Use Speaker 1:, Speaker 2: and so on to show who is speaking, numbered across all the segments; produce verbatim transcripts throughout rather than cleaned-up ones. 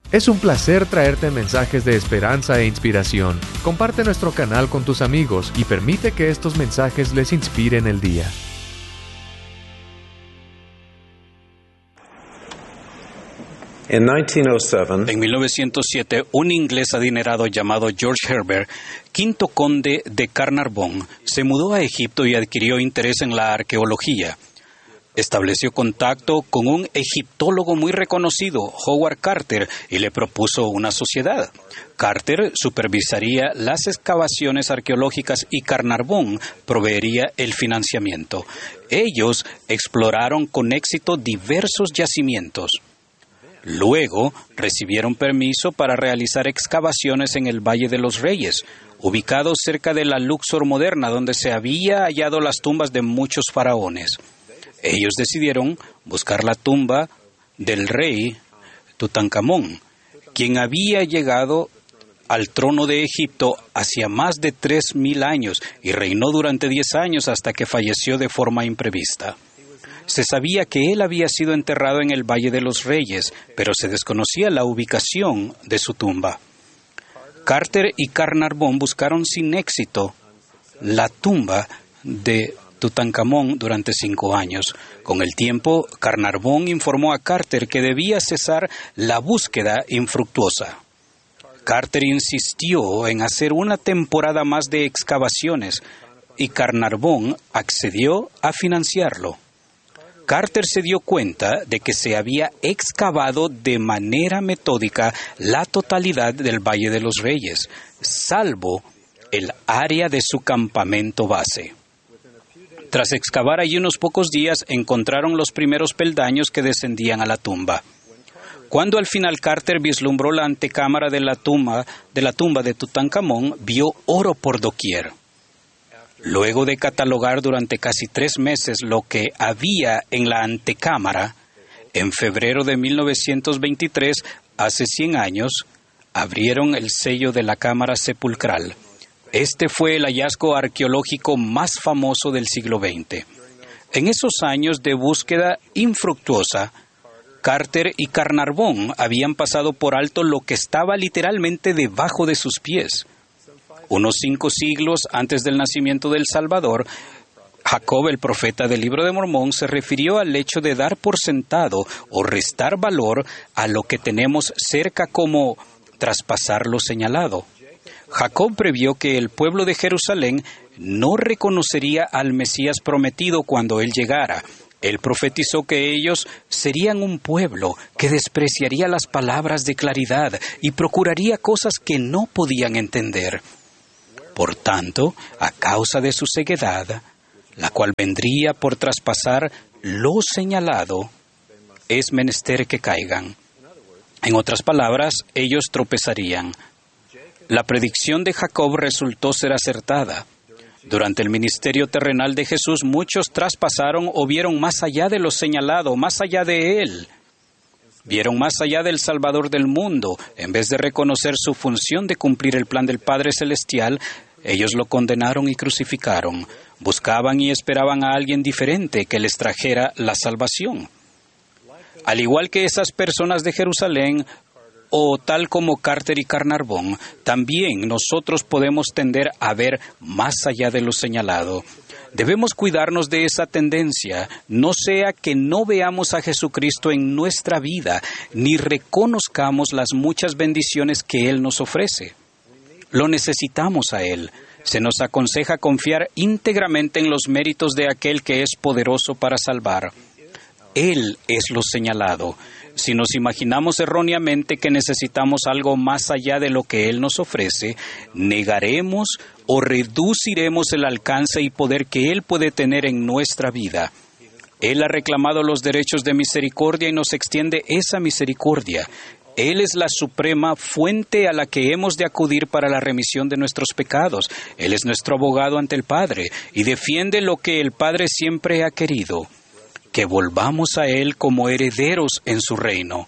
Speaker 1: Es un placer traerte mensajes de esperanza e inspiración. Comparte nuestro canal con tus amigos y permite que estos mensajes les inspiren el día.
Speaker 2: En
Speaker 3: mil novecientos siete, un inglés adinerado llamado George Herbert, quinto conde de Carnarvon, se mudó a Egipto y adquirió interés en la arqueología. Estableció contacto con un egiptólogo muy reconocido, Howard Carter, y le propuso una sociedad. Carter supervisaría las excavaciones arqueológicas y Carnarvon proveería el financiamiento. Ellos exploraron con éxito diversos yacimientos. Luego recibieron permiso para realizar excavaciones en el Valle de los Reyes, ubicado cerca de la Luxor moderna, donde se había hallado las tumbas de muchos faraones. Ellos decidieron buscar la tumba del rey Tutankamón, quien había llegado al trono de Egipto hacía más de tres mil años y reinó durante diez años hasta que falleció de forma imprevista. Se sabía que él había sido enterrado en el Valle de los Reyes, pero se desconocía la ubicación de su tumba. Carter y Carnarvon buscaron sin éxito la tumba de Tutankamón durante cinco años. Con el tiempo, Carnarvon informó a Carter que debía cesar la búsqueda infructuosa. Carter insistió en hacer una temporada más de excavaciones y Carnarvon accedió a financiarlo. Carter se dio cuenta de que se había excavado de manera metódica la totalidad del Valle de los Reyes, salvo el área de su campamento base. Tras excavar allí unos pocos días, encontraron los primeros peldaños que descendían a la tumba. Cuando al final Carter vislumbró la antecámara de la tumba de, la tumba de Tutankamón, vio oro por doquier. Luego de catalogar durante casi tres meses lo que había en la antecámara, en febrero de mil novecientos veintitrés, hace cien años, abrieron el sello de la cámara sepulcral. Este fue el hallazgo arqueológico más famoso del siglo veinte. En esos años de búsqueda infructuosa, Carter y Carnarvon habían pasado por alto lo que estaba literalmente debajo de sus pies. Unos cinco siglos antes del nacimiento del Salvador, Jacob, el profeta del Libro de Mormón, se refirió al hecho de dar por sentado o restar valor a lo que tenemos cerca como traspasar lo señalado. Jacob previó que el pueblo de Jerusalén no reconocería al Mesías prometido cuando él llegara. Él profetizó que ellos serían un pueblo que despreciaría las palabras de claridad y procuraría cosas que no podían entender. Por tanto, a causa de su ceguedad, la cual vendría por traspasar lo señalado, es menester que caigan. En otras palabras, ellos tropezarían. La predicción de Jacob resultó ser acertada. Durante el ministerio terrenal de Jesús, muchos traspasaron o vieron más allá de lo señalado, más allá de Él. Vieron más allá del Salvador del mundo. En vez de reconocer su función de cumplir el plan del Padre Celestial, ellos lo condenaron y crucificaron. Buscaban y esperaban a alguien diferente que les trajera la salvación. Al igual que esas personas de Jerusalén, o tal como Carter y Carnarvon, también nosotros podemos tender a ver más allá de lo señalado. Debemos cuidarnos de esa tendencia, no sea que no veamos a Jesucristo en nuestra vida, ni reconozcamos las muchas bendiciones que Él nos ofrece. Lo necesitamos a Él. Se nos aconseja confiar íntegramente en los méritos de aquel que es poderoso para salvar. Él es lo señalado. Si nos imaginamos erróneamente que necesitamos algo más allá de lo que Él nos ofrece, negaremos o reduciremos el alcance y poder que Él puede tener en nuestra vida. Él ha reclamado los derechos de misericordia y nos extiende esa misericordia. Él es la suprema fuente a la que hemos de acudir para la remisión de nuestros pecados. Él es nuestro abogado ante el Padre y defiende lo que el Padre siempre ha querido, que volvamos a Él como herederos en su reino.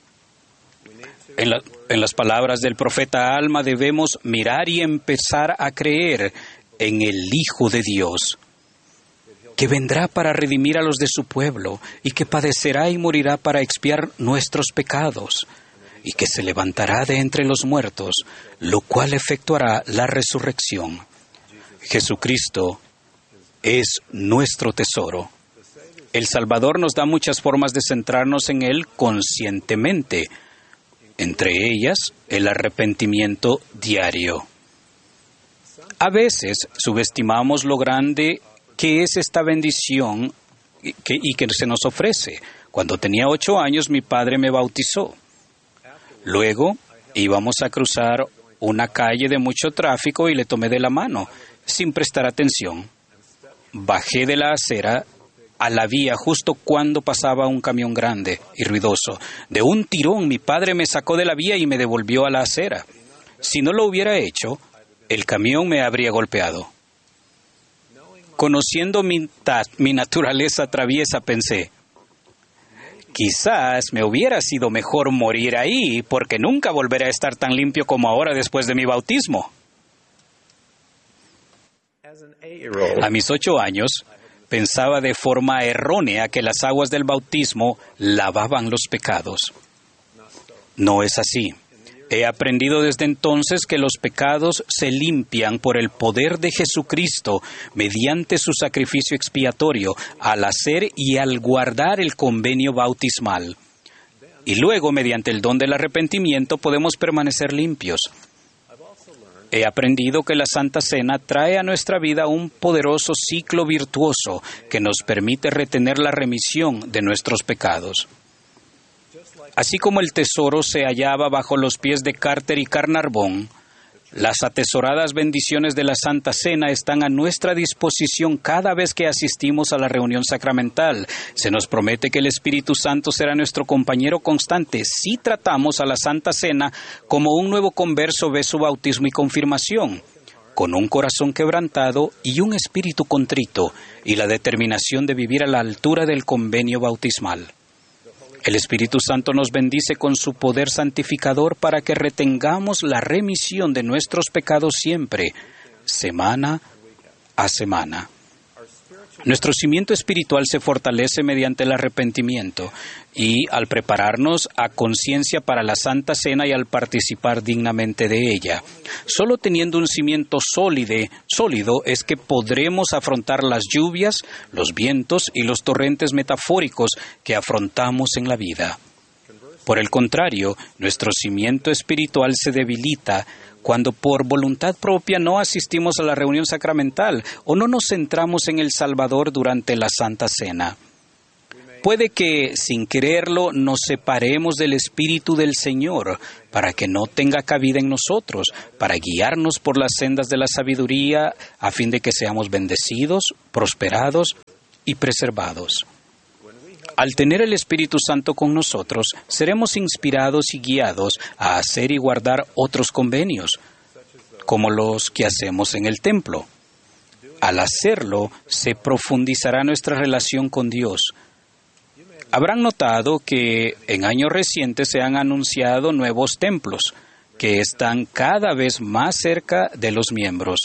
Speaker 3: En, la, en las palabras del profeta Alma debemos mirar y empezar a creer en el Hijo de Dios, que vendrá para redimir a los de su pueblo y que padecerá y morirá para expiar nuestros pecados. y que se levantará de entre los muertos, lo cual efectuará la resurrección. Jesucristo es nuestro tesoro. El Salvador nos da muchas formas de centrarnos en Él conscientemente, entre ellas el arrepentimiento diario. A veces subestimamos lo grande que es esta bendición que, y que se nos ofrece. Cuando tenía ocho años, mi padre me bautizó. Luego íbamos a cruzar una calle de mucho tráfico y le tomé de la mano, sin prestar atención. Bajé de la acera a la vía justo cuando pasaba un camión grande y ruidoso. De un tirón, mi padre me sacó de la vía y me devolvió a la acera. Si no lo hubiera hecho, el camión me habría golpeado. Conociendo mi, ta- mi naturaleza traviesa, pensé, quizás me hubiera sido mejor morir ahí, porque nunca volveré a estar tan limpio como ahora después de mi bautismo. A mis ocho años, pensaba de forma errónea que las aguas del bautismo lavaban los pecados. No es así. He aprendido desde entonces que los pecados se limpian por el poder de Jesucristo mediante su sacrificio expiatorio al hacer y al guardar el convenio bautismal. Y luego, mediante el don del arrepentimiento, podemos permanecer limpios. He aprendido que la Santa Cena trae a nuestra vida un poderoso ciclo virtuoso que nos permite retener la remisión de nuestros pecados. Así como el tesoro se hallaba bajo los pies de Carter y Carnarvon, las atesoradas bendiciones de la Santa Cena están a nuestra disposición cada vez que asistimos a la reunión sacramental. Se nos promete que el Espíritu Santo será nuestro compañero constante si tratamos a la Santa Cena como un nuevo converso ve su bautismo y confirmación, con un corazón quebrantado y un espíritu contrito, y la determinación de vivir a la altura del convenio bautismal. El Espíritu Santo nos bendice con su poder santificador para que retengamos la remisión de nuestros pecados siempre, semana a semana. Nuestro cimiento espiritual se fortalece mediante el arrepentimiento y al prepararnos a conciencia para la Santa Cena y al participar dignamente de ella. Solo teniendo un cimiento sólido, sólido es que podremos afrontar las lluvias, los vientos y los torrentes metafóricos que afrontamos en la vida. Por el contrario, nuestro cimiento espiritual se debilita cuando por voluntad propia no asistimos a la reunión sacramental o no nos centramos en el Salvador durante la Santa Cena. Puede que, sin quererlo, nos separemos del Espíritu del Señor para que no tenga cabida en nosotros, para guiarnos por las sendas de la sabiduría a fin de que seamos bendecidos, prosperados y preservados. Al tener el Espíritu Santo con nosotros, seremos inspirados y guiados a hacer y guardar otros convenios, como los que hacemos en el templo. Al hacerlo, se profundizará nuestra relación con Dios. Habrán notado que en años recientes se han anunciado nuevos templos, que están cada vez más cerca de los miembros.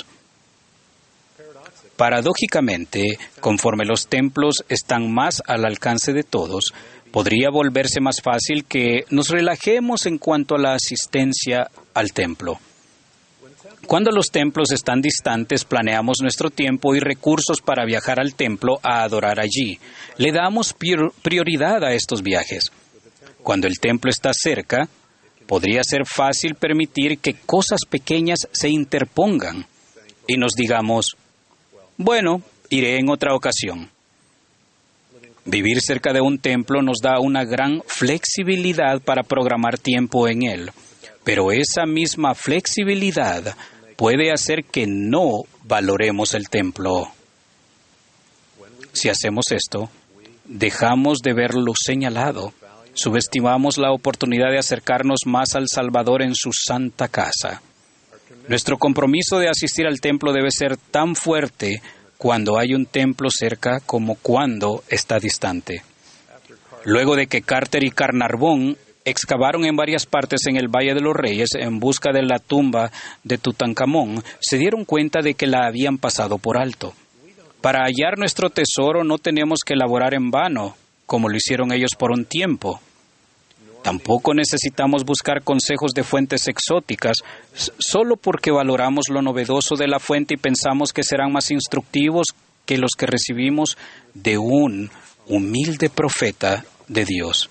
Speaker 3: Paradójicamente, conforme los templos están más al alcance de todos, podría volverse más fácil que nos relajemos en cuanto a la asistencia al templo. Cuando los templos están distantes, planeamos nuestro tiempo y recursos para viajar al templo a adorar allí. Le damos prioridad a estos viajes. Cuando el templo está cerca, podría ser fácil permitir que cosas pequeñas se interpongan y nos digamos, bueno, iré en otra ocasión. Vivir cerca de un templo nos da una gran flexibilidad para programar tiempo en él, pero esa misma flexibilidad puede hacer que no valoremos el templo. Si hacemos esto, dejamos de ver lo señalado, subestimamos la oportunidad de acercarnos más al Salvador en su santa casa. Nuestro compromiso de asistir al templo debe ser tan fuerte cuando hay un templo cerca como cuando está distante. Luego de que Carter y Carnarvon excavaron en varias partes en el Valle de los Reyes en busca de la tumba de Tutankamón, se dieron cuenta de que la habían pasado por alto. Para hallar nuestro tesoro no tenemos que laborar en vano, como lo hicieron ellos por un tiempo. Tampoco necesitamos buscar consejos de fuentes exóticas solo porque valoramos lo novedoso de la fuente y pensamos que serán más instructivos que los que recibimos de un humilde profeta de Dios.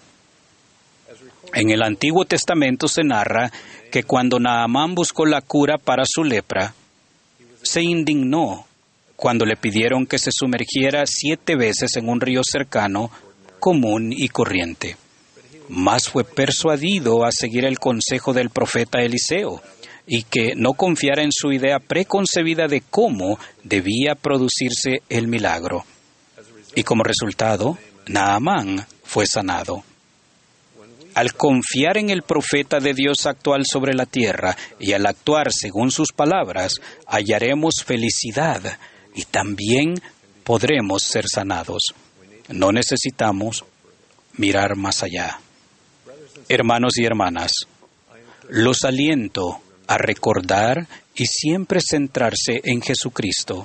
Speaker 3: En el Antiguo Testamento se narra que cuando Naamán buscó la cura para su lepra, se indignó cuando le pidieron que se sumergiera siete veces en un río cercano, común y corriente. Mas fue persuadido a seguir el consejo del profeta Eliseo y que no confiara en su idea preconcebida de cómo debía producirse el milagro. Y como resultado, Naamán fue sanado. Al confiar en el profeta de Dios actual sobre la tierra y al actuar según sus palabras, hallaremos felicidad y también podremos ser sanados. No necesitamos mirar más allá. Hermanos y hermanas, los aliento a recordar y siempre centrarse en Jesucristo.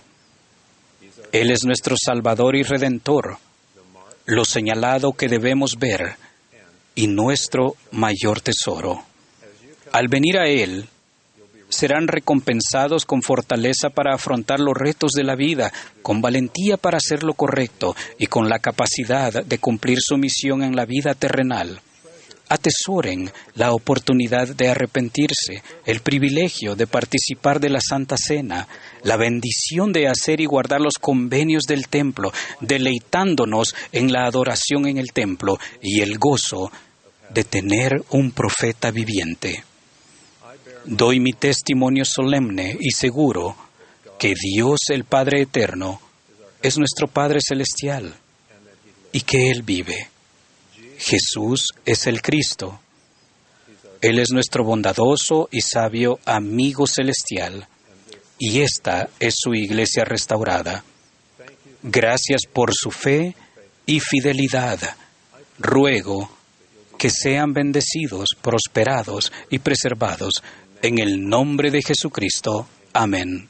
Speaker 3: Él es nuestro Salvador y Redentor, lo señalado que debemos ver y nuestro mayor tesoro. Al venir a Él, serán recompensados con fortaleza para afrontar los retos de la vida, con valentía para hacer lo correcto y con la capacidad de cumplir su misión en la vida terrenal. Atesoren la oportunidad de arrepentirse, el privilegio de participar de la Santa Cena, la bendición de hacer y guardar los convenios del templo, deleitándonos en la adoración en el templo y el gozo de tener un profeta viviente. Doy mi testimonio solemne y seguro que Dios el Padre Eterno es nuestro Padre Celestial y que Él vive. Jesús es el Cristo. Él es nuestro bondadoso y sabio amigo celestial, y esta es su iglesia restaurada. Gracias por su fe y fidelidad. Ruego que sean bendecidos, prosperados y preservados en el nombre de Jesucristo. Amén.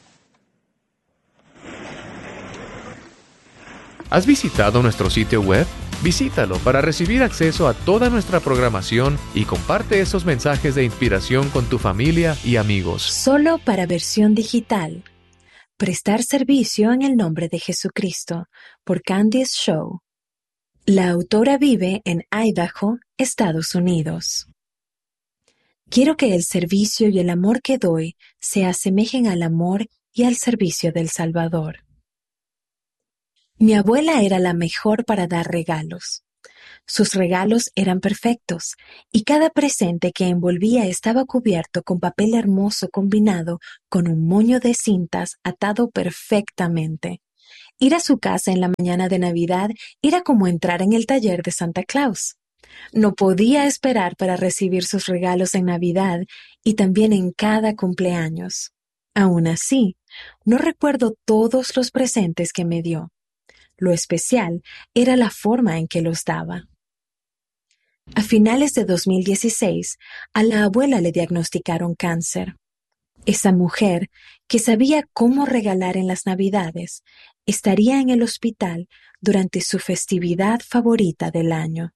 Speaker 1: ¿Has visitado nuestro sitio web? Visítalo para recibir acceso a toda nuestra programación y comparte esos mensajes de inspiración con tu familia y amigos.
Speaker 4: Solo para versión digital. Prestar servicio en el nombre de Jesucristo, por Candice Shaw. La autora vive en Idaho, Estados Unidos. Quiero que el servicio y el amor que doy se asemejen al amor y al servicio del Salvador. Mi abuela era la mejor para dar regalos. Sus regalos eran perfectos y cada presente que envolvía estaba cubierto con papel hermoso combinado con un moño de cintas atado perfectamente. Ir a su casa en la mañana de Navidad era como entrar en el taller de Santa Claus. No podía esperar para recibir sus regalos en Navidad y también en cada cumpleaños. Aún así, no recuerdo todos los presentes que me dio. Lo especial era la forma en que los daba. A finales de dos mil dieciséis, a la abuela le diagnosticaron cáncer. Esa mujer, que sabía cómo regalar en las Navidades, estaría en el hospital durante su festividad favorita del año.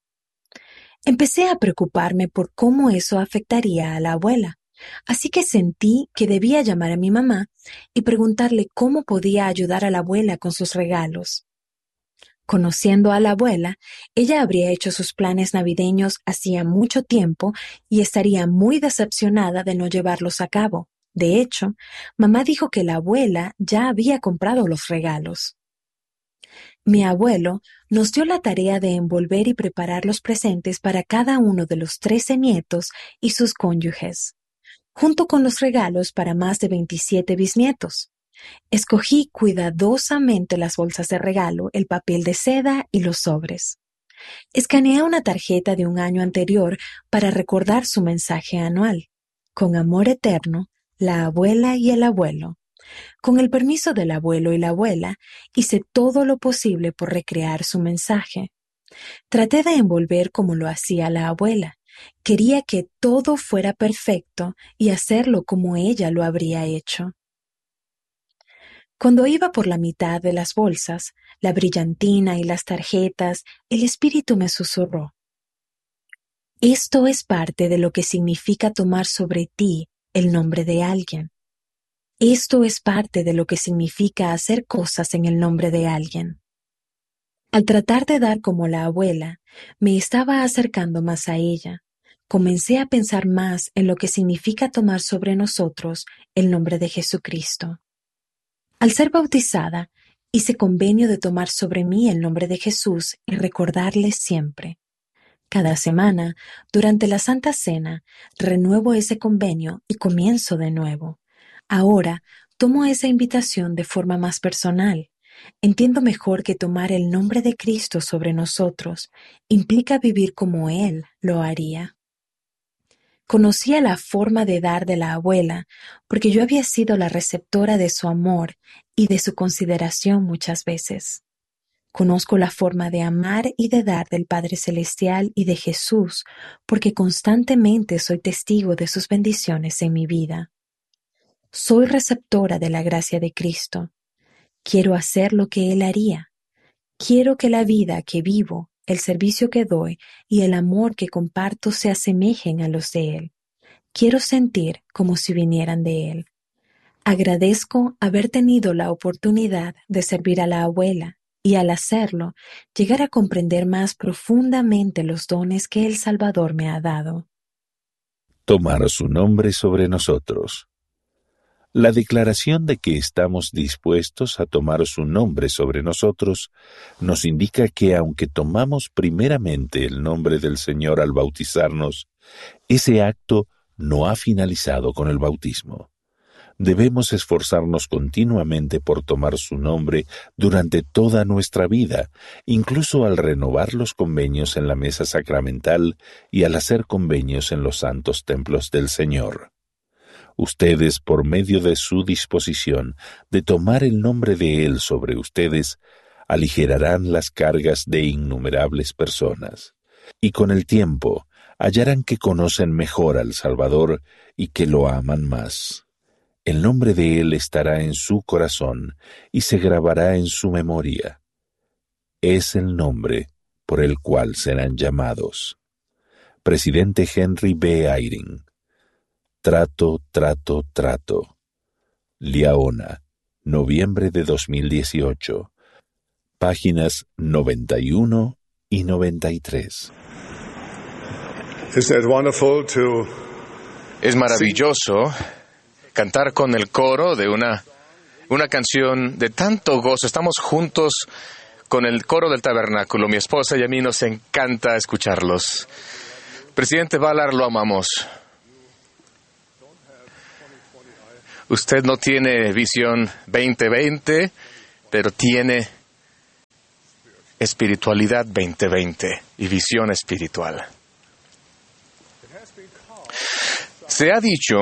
Speaker 4: Empecé a preocuparme por cómo eso afectaría a la abuela, así que sentí que debía llamar a mi mamá y preguntarle cómo podía ayudar a la abuela con sus regalos. Conociendo a la abuela, ella habría hecho sus planes navideños hacía mucho tiempo y estaría muy decepcionada de no llevarlos a cabo. De hecho, mamá dijo que la abuela ya había comprado los regalos. Mi abuelo nos dio la tarea de envolver y preparar los presentes para cada uno de los trece nietos y sus cónyuges, junto con los regalos para más de veintisiete bisnietos. Escogí cuidadosamente las bolsas de regalo, el papel de seda y los sobres. Escaneé una tarjeta de un año anterior para recordar su mensaje anual. Con amor eterno, la abuela y el abuelo. Con el permiso del abuelo y la abuela, hice todo lo posible por recrear su mensaje. Traté de envolver como lo hacía la abuela. Quería que todo fuera perfecto y hacerlo como ella lo habría hecho. Cuando iba por la mitad de las bolsas, la brillantina y las tarjetas, el espíritu me susurró: Esto es parte de lo que significa tomar sobre ti el nombre de alguien. Esto es parte de lo que significa hacer cosas en el nombre de alguien. Al tratar de dar como la abuela, me estaba acercando más a ella. Comencé a pensar más en lo que significa tomar sobre nosotros el nombre de Jesucristo. Al ser bautizada, hice convenio de tomar sobre mí el nombre de Jesús y recordarle siempre. Cada semana, durante la Santa Cena, renuevo ese convenio y comienzo de nuevo. Ahora, tomo esa invitación de forma más personal. Entiendo mejor que tomar el nombre de Cristo sobre nosotros implica vivir como Él lo haría. Conocía la forma de dar de la abuela porque yo había sido la receptora de su amor y de su consideración muchas veces. Conozco la forma de amar y de dar del Padre Celestial y de Jesús porque constantemente soy testigo de sus bendiciones en mi vida. Soy receptora de la gracia de Cristo. Quiero hacer lo que Él haría. Quiero que la vida que vivo, el servicio que doy y el amor que comparto se asemejen a los de Él. Quiero sentir como si vinieran de Él. Agradezco haber tenido la oportunidad de servir a la abuela y al hacerlo, llegar a comprender más profundamente los dones que el Salvador me ha dado.
Speaker 5: Tomar su nombre sobre nosotros. La declaración de que estamos dispuestos a tomar su nombre sobre nosotros nos indica que aunque tomamos primeramente el nombre del Señor al bautizarnos, ese acto no ha finalizado con el bautismo. Debemos esforzarnos continuamente por tomar su nombre durante toda nuestra vida, incluso al renovar los convenios en la mesa sacramental y al hacer convenios en los santos templos del Señor. Ustedes, por medio de su disposición de tomar el nombre de Él sobre ustedes, aligerarán las cargas de innumerables personas, y con el tiempo hallarán que conocen mejor al Salvador y que lo aman más. El nombre de Él estará en su corazón y se grabará en su memoria. Es el nombre por el cual serán llamados. Presidente Henry B. Eyring. Trato, trato, trato. Liaona, noviembre de dos mil dieciocho. Páginas noventa y uno y noventa y tres.
Speaker 6: Es maravilloso cantar con el coro de una, una canción de tanto gozo. Estamos juntos con el coro del tabernáculo. Mi esposa y a mí nos encanta escucharlos. Presidente Ballard, lo amamos. Usted no tiene visión veinte veinte, pero tiene espiritualidad veinte veinte y visión espiritual. Se ha dicho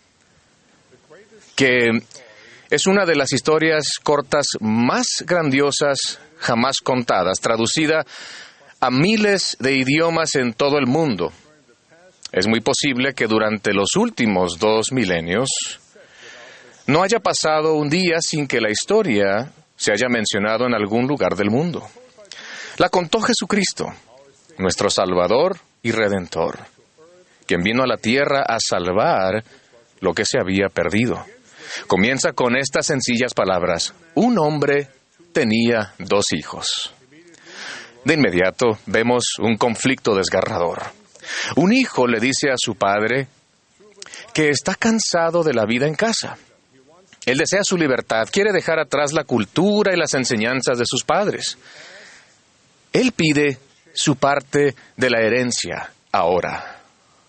Speaker 6: que es una de las historias cortas más grandiosas jamás contadas, traducida a miles de idiomas en todo el mundo. Es muy posible que durante los últimos dos milenios no haya pasado un día sin que la historia se haya mencionado en algún lugar del mundo. La contó Jesucristo, nuestro Salvador y Redentor, quien vino a la tierra a salvar lo que se había perdido. Comienza con estas sencillas palabras: un hombre tenía dos hijos. De inmediato vemos un conflicto desgarrador. Un hijo le dice a su padre que está cansado de la vida en casa. Él desea su libertad, quiere dejar atrás la cultura y las enseñanzas de sus padres. Él pide su parte de la herencia ahora.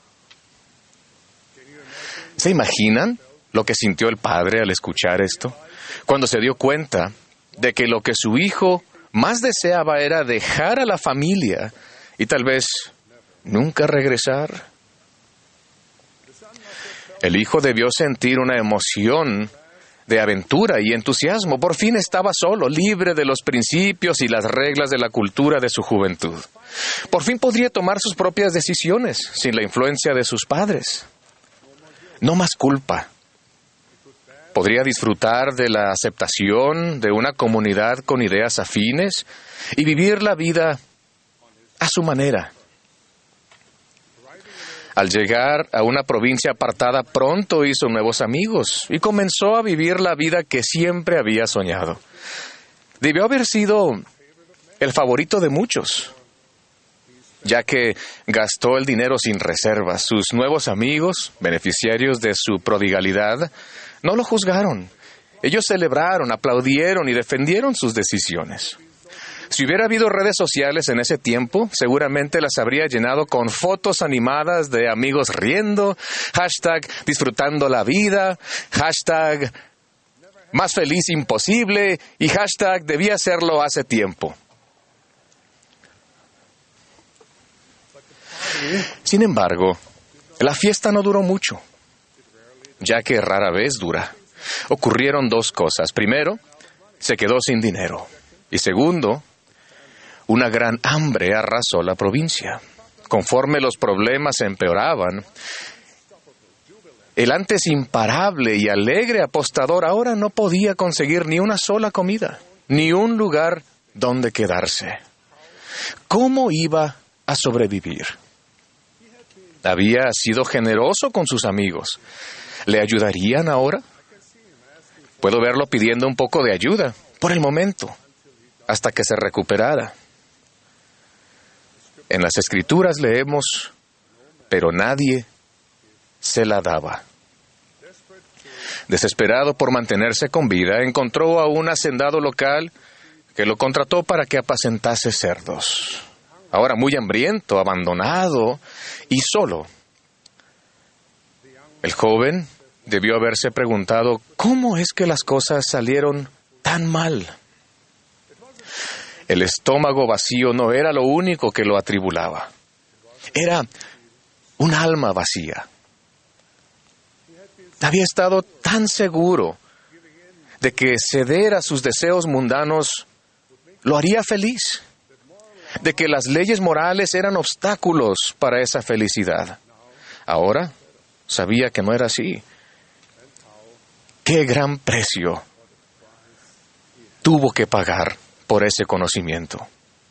Speaker 6: ¿Se imaginan lo que sintió el padre al escuchar esto? Cuando se dio cuenta de que lo que su hijo más deseaba era dejar a la familia y tal vez nunca regresar. El hijo debió sentir una emoción de aventura y entusiasmo. Por fin estaba solo, libre de los principios y las reglas de la cultura de su juventud. Por fin podría tomar sus propias decisiones sin la influencia de sus padres. No más culpa. Podría disfrutar de la aceptación de una comunidad con ideas afines y vivir la vida a su manera. Al llegar a una provincia apartada, pronto hizo nuevos amigos y comenzó a vivir la vida que siempre había soñado. Debió haber sido el favorito de muchos, ya que gastó el dinero sin reservas. Sus nuevos amigos, beneficiarios de su prodigalidad, no lo juzgaron. Ellos celebraron, aplaudieron y defendieron sus decisiones. Si hubiera habido redes sociales en ese tiempo, seguramente las habría llenado con fotos animadas de amigos riendo, hashtag disfrutando la vida, hashtag más feliz imposible y hashtag debía hacerlo hace tiempo. Sin embargo, la fiesta no duró mucho, ya que rara vez dura. Ocurrieron dos cosas. Primero, se quedó sin dinero. Y segundo, una gran hambre arrasó la provincia. Conforme los problemas empeoraban, el antes imparable y alegre apostador ahora no podía conseguir ni una sola comida, ni un lugar donde quedarse. ¿Cómo iba a sobrevivir? Había sido generoso con sus amigos. ¿Le ayudarían ahora? Puedo verlo pidiendo un poco de ayuda, por el momento, hasta que se recuperara. En las Escrituras leemos, pero nadie se la daba. Desesperado por mantenerse con vida, encontró a un hacendado local que lo contrató para que apacentase cerdos. Ahora muy hambriento, abandonado y solo, el joven debió haberse preguntado, ¿cómo es que las cosas salieron tan mal? El estómago vacío no era lo único que lo atribulaba. Era un alma vacía. Había estado tan seguro de que ceder a sus deseos mundanos lo haría feliz, de que las leyes morales eran obstáculos para esa felicidad. Ahora sabía que no era así. ¡Qué gran precio tuvo que pagar por ese conocimiento!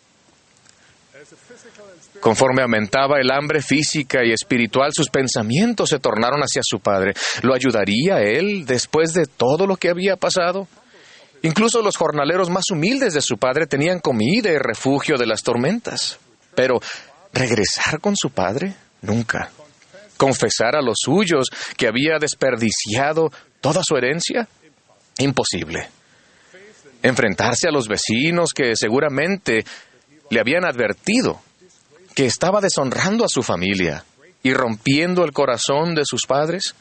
Speaker 6: Conforme aumentaba el hambre física y espiritual, sus pensamientos se tornaron hacia su padre. ¿Lo ayudaría él después de todo lo que había pasado? Incluso los jornaleros más humildes de su padre tenían comida y refugio de las tormentas. Pero, ¿regresar con su padre? Nunca. ¿Confesar a los suyos que había desperdiciado toda su herencia? Imposible. Enfrentarse a los vecinos que seguramente le habían advertido que estaba deshonrando a su familia y rompiendo el corazón de sus padres.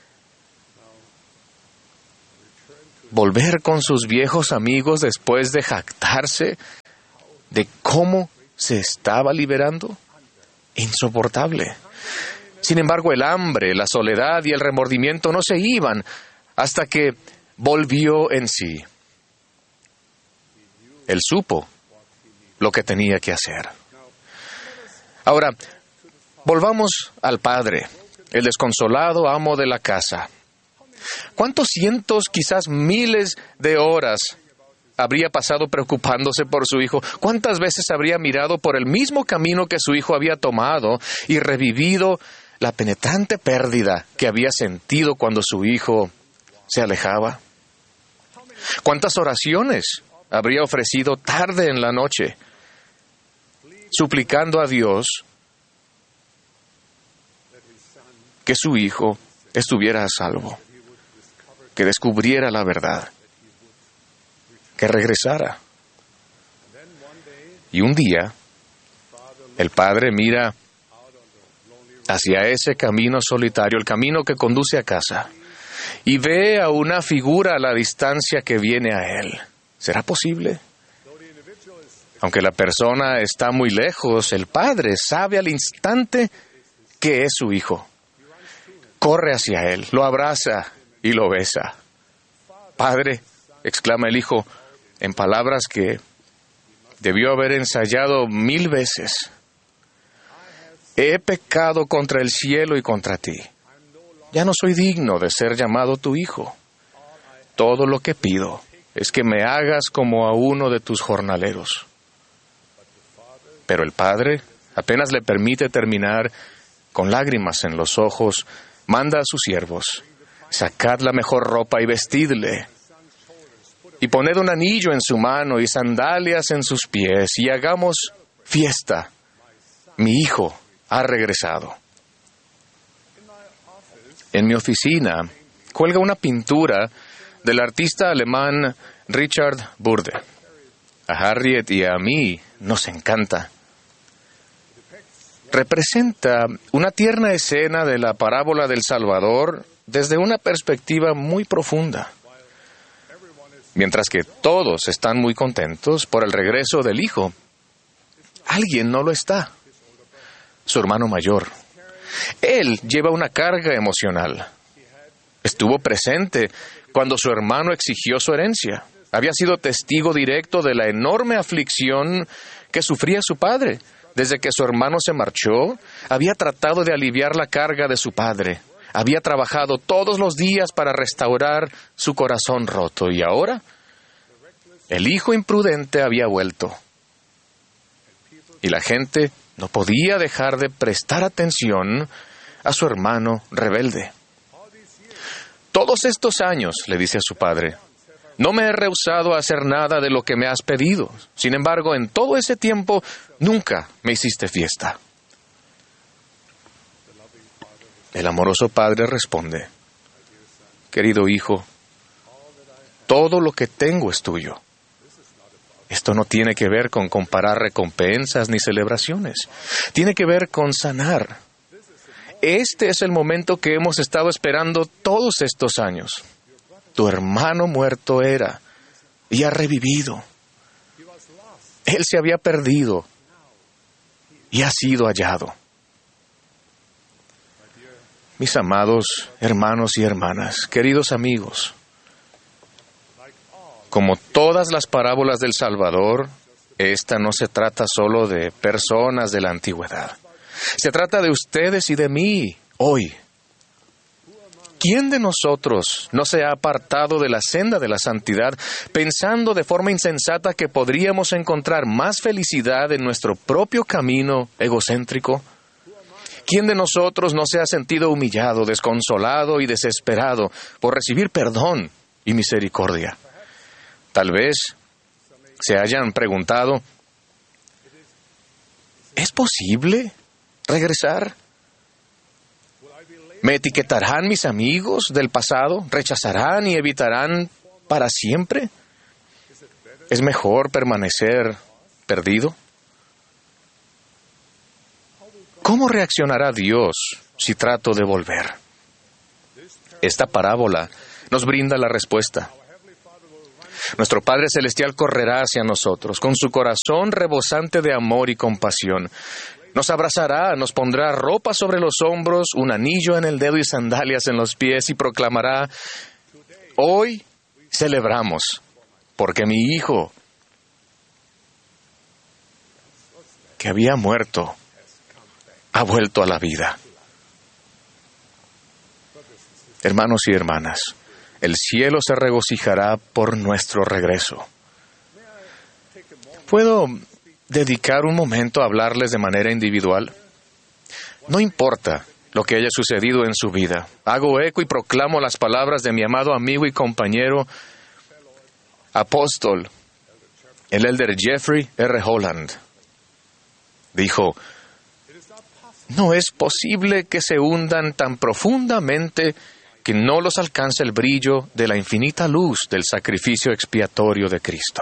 Speaker 6: Volver con sus viejos amigos después de jactarse de cómo se estaba liberando. Insoportable. Sin embargo, el hambre, la soledad y el remordimiento no se iban hasta que volvió en sí. Él supo lo que tenía que hacer. Ahora, volvamos al padre, el desconsolado amo de la casa. ¿Cuántos cientos, quizás miles de horas habría pasado preocupándose por su hijo? ¿Cuántas veces habría mirado por el mismo camino que su hijo había tomado y revivido la penetrante pérdida que había sentido cuando su hijo se alejaba? ¿Cuántas oraciones habría ofrecido tarde en la noche, suplicando a Dios que su hijo estuviera a salvo, que descubriera la verdad, que regresara? Y un día, el padre mira hacia ese camino solitario, el camino que conduce a casa, y ve a una figura a la distancia que viene a él. ¿Será posible? Aunque la persona está muy lejos, el padre sabe al instante que es su hijo. Corre hacia él, lo abraza y lo besa. «Padre», exclama el hijo, en palabras que debió haber ensayado mil veces, «he pecado contra el cielo y contra ti. Ya no soy digno de ser llamado tu hijo. Todo lo que pido es que me hagas como a uno de tus jornaleros». Pero el padre apenas le permite terminar con lágrimas en los ojos, manda a sus siervos: sacad la mejor ropa y vestidle, y poned un anillo en su mano y sandalias en sus pies, y hagamos fiesta. Mi hijo ha regresado. En mi oficina cuelga una pintura del artista alemán Richard Burde. A Harriet y a mí nos encanta. Representa una tierna escena de la parábola del Salvador desde una perspectiva muy profunda. Mientras que todos están muy contentos por el regreso del hijo, alguien no lo está: su hermano mayor. Él lleva una carga emocional. Estuvo presente cuando su hermano exigió su herencia. Había sido testigo directo de la enorme aflicción que sufría su padre. Desde que su hermano se marchó, había tratado de aliviar la carga de su padre. Había trabajado todos los días para restaurar su corazón roto. Y ahora, el hijo imprudente había vuelto. Y la gente no podía dejar de prestar atención a su hermano rebelde. Todos estos años, le dice a su padre, no me he rehusado a hacer nada de lo que me has pedido. Sin embargo, en todo ese tiempo, nunca me hiciste fiesta. El amoroso padre responde: querido hijo, todo lo que tengo es tuyo. Esto no tiene que ver con comparar recompensas ni celebraciones. Tiene que ver con sanar. Este es el momento que hemos estado esperando todos estos años. Tu hermano muerto era y ha revivido. Él se había perdido y ha sido hallado. Mis amados hermanos y hermanas, queridos amigos, como todas las parábolas del Salvador, esta no se trata solo de personas de la antigüedad. Se trata de ustedes y de mí, hoy. ¿Quién de nosotros no se ha apartado de la senda de la santidad pensando de forma insensata que podríamos encontrar más felicidad en nuestro propio camino egocéntrico? ¿Quién de nosotros no se ha sentido humillado, desconsolado y desesperado por recibir perdón y misericordia? Tal vez se hayan preguntado: ¿es posible regresar? ¿Me etiquetarán mis amigos del pasado? ¿Rechazarán y evitarán para siempre? ¿Es mejor permanecer perdido? ¿Cómo reaccionará Dios si trato de volver? Esta parábola nos brinda la respuesta. Nuestro Padre Celestial correrá hacia nosotros con su corazón rebosante de amor y compasión. Nos abrazará, nos pondrá ropa sobre los hombros, un anillo en el dedo y sandalias en los pies, y proclamará: hoy celebramos, porque mi hijo, que había muerto, ha vuelto a la vida. Hermanos y hermanas, el cielo se regocijará por nuestro regreso. ¿Puedo dedicar un momento a hablarles de manera individual? No importa lo que haya sucedido en su vida. Hago eco y proclamo las palabras de mi amado amigo y compañero apóstol, el elder Jeffrey R. Holland. Dijo: no es posible que se hundan tan profundamente que no los alcance el brillo de la infinita luz del sacrificio expiatorio de Cristo.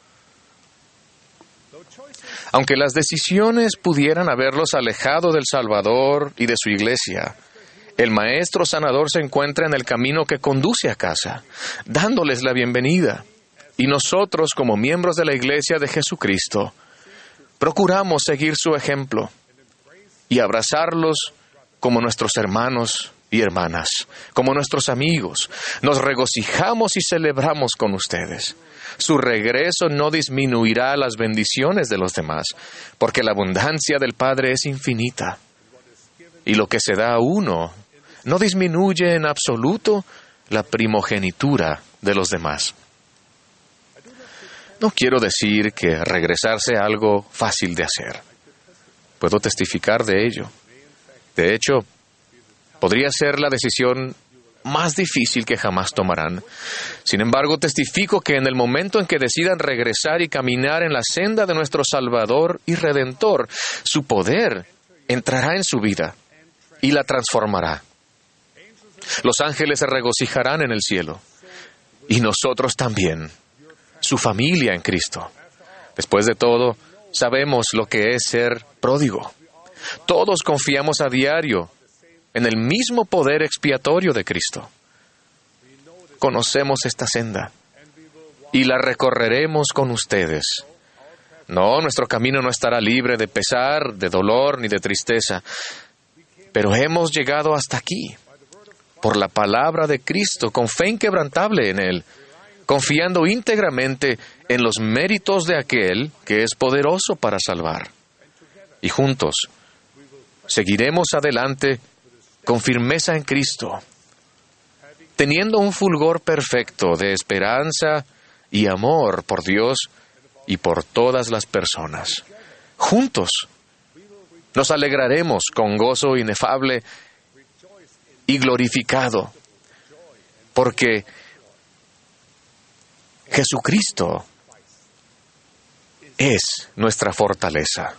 Speaker 6: Aunque las decisiones pudieran haberlos alejado del Salvador y de su iglesia, el Maestro Sanador se encuentra en el camino que conduce a casa, dándoles la bienvenida. Y nosotros, como miembros de la Iglesia de Jesucristo, procuramos seguir su ejemplo y abrazarlos como nuestros hermanos y hermanas, como nuestros amigos. Nos regocijamos y celebramos con ustedes. Su regreso no disminuirá las bendiciones de los demás, porque la abundancia del Padre es infinita. Y lo que se da a uno no disminuye en absoluto la primogenitura de los demás. No quiero decir que regresar sea algo fácil de hacer. Puedo testificar de ello. De hecho, podría ser la decisión más difícil que jamás tomarán. Sin embargo, testifico que en el momento en que decidan regresar y caminar en la senda de nuestro Salvador y Redentor, su poder entrará en su vida y la transformará. Los ángeles se regocijarán en el cielo, y nosotros también, su familia en Cristo. Después de todo, sabemos lo que es ser pródigo. Todos confiamos a diario en el mismo poder expiatorio de Cristo. Conocemos esta senda y la recorreremos con ustedes. No, nuestro camino no estará libre de pesar, de dolor ni de tristeza, pero hemos llegado hasta aquí por la palabra de Cristo, con fe inquebrantable en Él, confiando íntegramente en los méritos de aquel que es poderoso para salvar. Y juntos seguiremos adelante con firmeza en Cristo, teniendo un fulgor perfecto de esperanza y amor por Dios y por todas las personas. Juntos nos alegraremos con gozo inefable y glorificado, porque Jesucristo es nuestra fortaleza.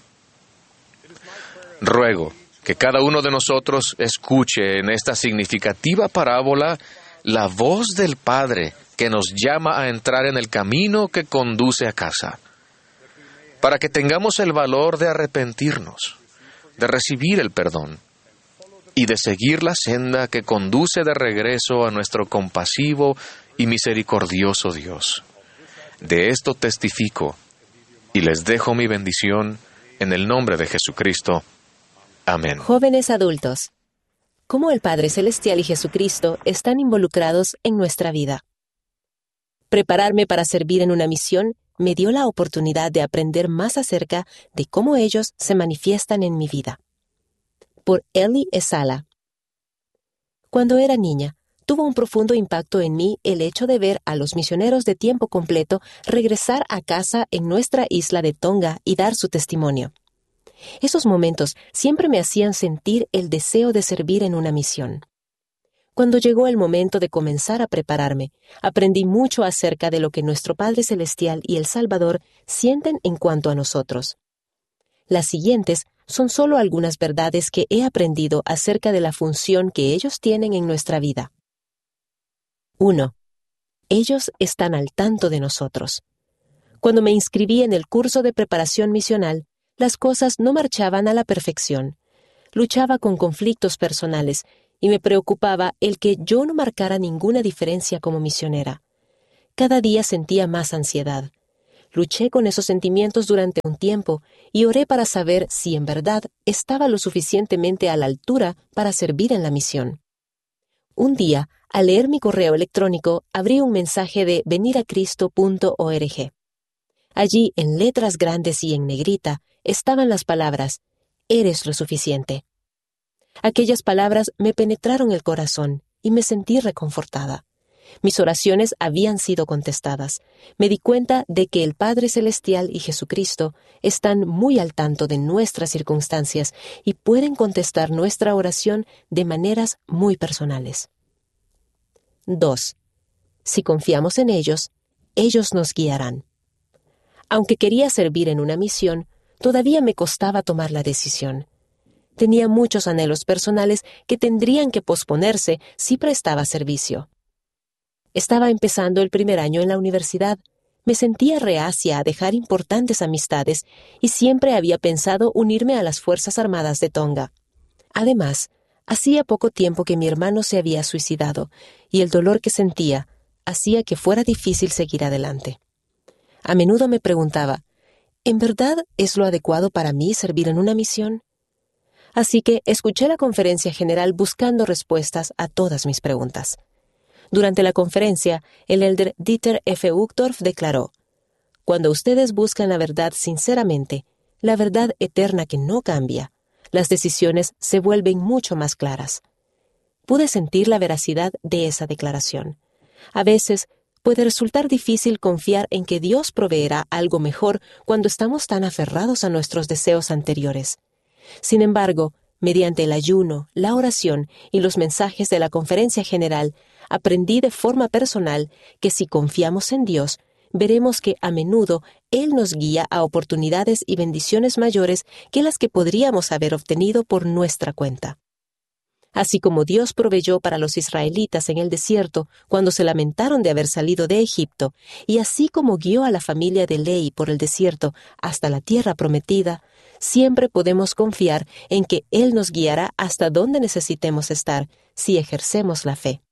Speaker 6: Ruego que cada uno de nosotros escuche en esta significativa parábola la voz del Padre que nos llama a entrar en el camino que conduce a casa, para que tengamos el valor de arrepentirnos, de recibir el perdón y de seguir la senda que conduce de regreso a nuestro compasivo y misericordioso Dios. De esto testifico y les dejo mi bendición en el nombre de Jesucristo. Amén.
Speaker 7: Jóvenes adultos, ¿cómo el Padre Celestial y Jesucristo están involucrados en nuestra vida? Prepararme para servir en una misión me dio la oportunidad de aprender más acerca de cómo ellos se manifiestan en mi vida. Por Ellie Esala. Cuando era niña, tuvo un profundo impacto en mí el hecho de ver a los misioneros de tiempo completo regresar a casa en nuestra isla de Tonga y dar su testimonio. Esos momentos siempre me hacían sentir el deseo de servir en una misión. Cuando llegó el momento de comenzar a prepararme, aprendí mucho acerca de lo que nuestro Padre Celestial y el Salvador sienten en cuanto a nosotros. Las siguientes son solo algunas verdades que he aprendido acerca de la función que ellos tienen en nuestra vida. uno. Ellos están al tanto de nosotros. Cuando me inscribí en el curso de preparación misional, las cosas no marchaban a la perfección. Luchaba con conflictos personales y me preocupaba el que yo no marcara ninguna diferencia como misionera. Cada día sentía más ansiedad. Luché con esos sentimientos durante un tiempo y oré para saber si en verdad estaba lo suficientemente a la altura para servir en la misión. Un día, al leer mi correo electrónico, abrí un mensaje de venir a cristo punto org. Allí, en letras grandes y en negrita, estaban las palabras, «Eres lo suficiente». Aquellas palabras me penetraron el corazón y me sentí reconfortada. Mis oraciones habían sido contestadas. Me di cuenta de que el Padre Celestial y Jesucristo están muy al tanto de nuestras circunstancias y pueden contestar nuestra oración de maneras muy personales. dos. Si confiamos en ellos, ellos nos guiarán. Aunque quería servir en una misión, todavía me costaba tomar la decisión. Tenía muchos anhelos personales que tendrían que posponerse si prestaba servicio. Estaba empezando el primer año en la universidad. Me sentía reacia a dejar importantes amistades y siempre había pensado unirme a las Fuerzas Armadas de Tonga. Además, hacía poco tiempo que mi hermano se había suicidado y el dolor que sentía hacía que fuera difícil seguir adelante. A menudo me preguntaba, ¿en verdad es lo adecuado para mí servir en una misión? Así que escuché la conferencia general buscando respuestas a todas mis preguntas. Durante la conferencia, el elder Dieter F. Uchtdorf declaró, «Cuando ustedes buscan la verdad sinceramente, la verdad eterna que no cambia, las decisiones se vuelven mucho más claras». Pude sentir la veracidad de esa declaración. A veces, puede resultar difícil confiar en que Dios proveerá algo mejor cuando estamos tan aferrados a nuestros deseos anteriores. Sin embargo, Mediante el ayuno, la oración y los mensajes de la conferencia general, aprendí de forma personal que si confiamos en Dios, veremos que a menudo Él nos guía a oportunidades y bendiciones mayores que las que podríamos haber obtenido por nuestra cuenta. Así como Dios proveyó para los israelitas en el desierto cuando se lamentaron de haber salido de Egipto, y así como guió a la familia de Leí por el desierto hasta la tierra prometida, siempre podemos confiar en que Él nos guiará hasta donde necesitemos estar si ejercemos la fe.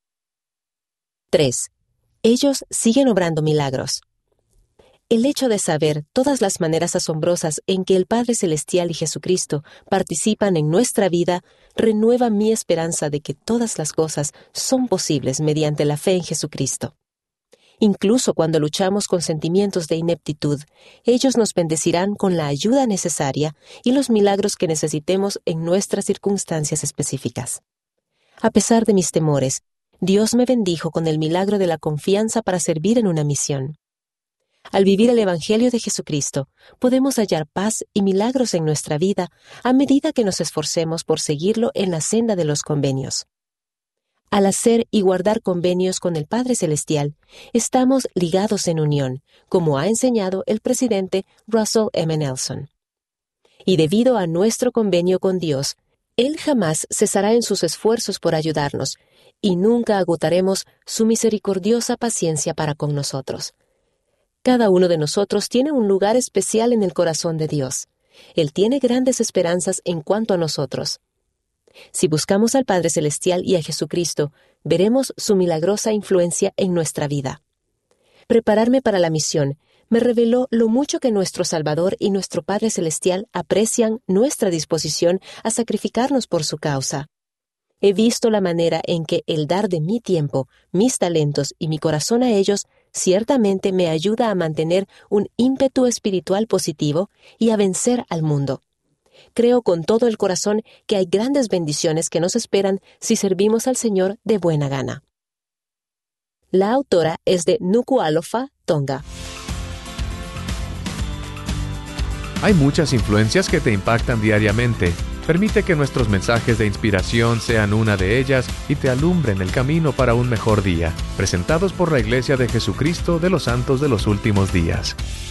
Speaker 7: tres. Ellos siguen obrando milagros. El hecho de saber todas las maneras asombrosas en que el Padre Celestial y Jesucristo participan en nuestra vida renueva mi esperanza de que todas las cosas son posibles mediante la fe en Jesucristo. Incluso cuando luchamos con sentimientos de ineptitud, ellos nos bendecirán con la ayuda necesaria y los milagros que necesitemos en nuestras circunstancias específicas. A pesar de mis temores, Dios me bendijo con el milagro de la confianza para servir en una misión. Al vivir el Evangelio de Jesucristo, podemos hallar paz y milagros en nuestra vida a medida que nos esforcemos por seguirlo en la senda de los convenios. Al hacer y guardar convenios con el Padre Celestial, estamos ligados en unión, como ha enseñado el presidente Russell M. Nelson. Y debido a nuestro convenio con Dios, Él jamás cesará en sus esfuerzos por ayudarnos, y nunca agotaremos su misericordiosa paciencia para con nosotros. Cada uno de nosotros tiene un lugar especial en el corazón de Dios. Él tiene grandes esperanzas en cuanto a nosotros. Si buscamos al Padre Celestial y a Jesucristo, veremos su milagrosa influencia en nuestra vida. Prepararme para la misión me reveló lo mucho que nuestro Salvador y nuestro Padre Celestial aprecian nuestra disposición a sacrificarnos por su causa. He visto la manera en que el dar de mi tiempo, mis talentos y mi corazón a ellos ciertamente me ayuda a mantener un ímpetu espiritual positivo y a vencer al mundo. Creo con todo el corazón que hay grandes bendiciones que nos esperan si servimos al Señor de buena gana. La autora es de Nuku'alofa, Tonga.
Speaker 1: Hay muchas influencias que te impactan diariamente. Permite que nuestros mensajes de inspiración sean una de ellas y te alumbren el camino para un mejor día. Presentados por la Iglesia de Jesucristo de los Santos de los Últimos Días.